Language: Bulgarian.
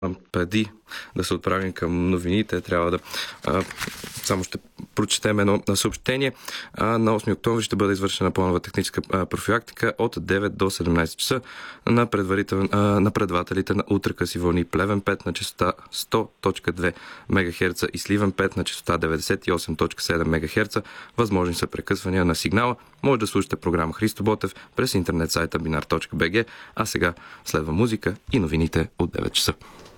Преди да се отправим към новините, трябва да само ще прочетем едно съобщение. На 8 октомври ще бъде извършена планова техническа профилактика от 9 до 17 часа на предавателите на ултракъси вълни Плевен 5 на честота 100.2 МГц и Сливен 5 на честота 98.7 МГц. Възможни са прекъсвания на сигнала. Може да слушате програма Христо Ботев през интернет сайта binar.bg, а сега следва музика и новините от 9 часа.